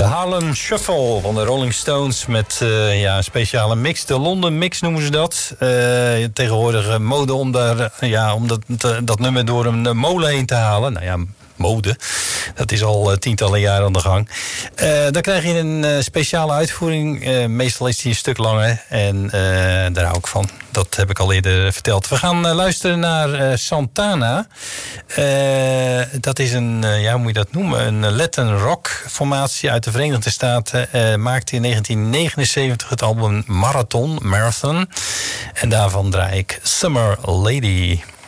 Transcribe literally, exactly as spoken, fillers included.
De Harlem Shuffle van de Rolling Stones met uh, ja, een speciale mix. De London Mix noemen ze dat. Uh, tegenwoordig mode om, daar, ja, om dat, dat nummer door een molen heen te halen. Nou ja, mode. Dat is al uh, tientallen jaren aan de gang. Uh, dan krijg je een uh, speciale uitvoering. Uh, meestal is die een stuk langer. En uh, daar hou ik van. Dat heb ik al eerder verteld. We gaan uh, luisteren naar uh, Santana. Uh, dat is een, uh, ja, hoe moet je dat noemen? Een Latin rock formatie uit de Verenigde Staten. Uh, maakte in negentien negenenzeventig het album Marathon, Marathon. En daarvan draai ik Summer Lady.